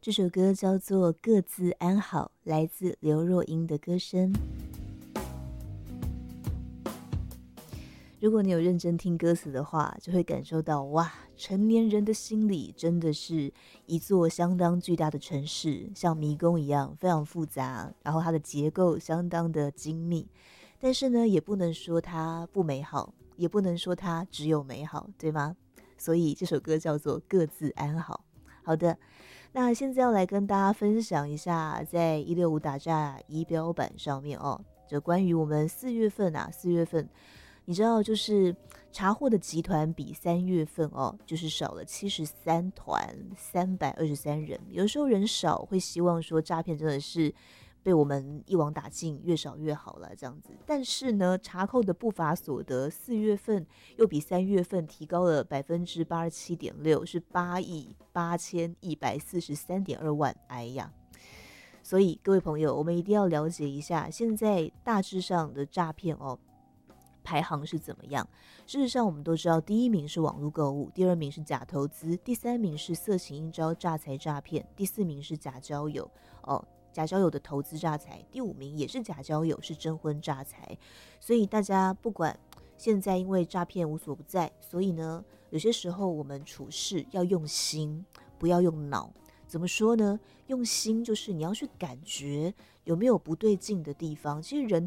这首歌叫做《各自安好》，来自刘若英的歌声。如果你有认真听歌词的话，就会感受到哇，成年人的心里真的是一座相当巨大的城市，像迷宫一样非常复杂，然后它的结构相当的精密，但是呢，也不能说它不美好，也不能说它只有美好，对吗？所以这首歌叫做《各自安好》。好的，那现在要来跟大家分享一下，在165打诈仪表板上面哦，就关于我们4月份，你知道就是查获的集团比3月份哦，就是少了73团，323人。有时候人少，会希望说诈骗真的是被我们一网打尽，越少越好了这样子。但是呢，查扣的不法所得4月份又比3月份提高了87.6%，是88143.2万。哎呀！所以各位朋友，我们一定要了解一下，现在大致上的诈骗哦，排行是怎么样？事实上，我们都知道，第一名是网络购物，第二名是假投资，第三名是色情应招诈财诈骗，第四名是假交友哦。假交友的投资诈财，第5名也是假交友，是征婚诈财。所以大家不管现在因为诈骗无所不在，所以呢，有些时候我们处事要用心，不要用脑。怎么说呢？用心就是你要去感觉有没有不对劲的地方。其实人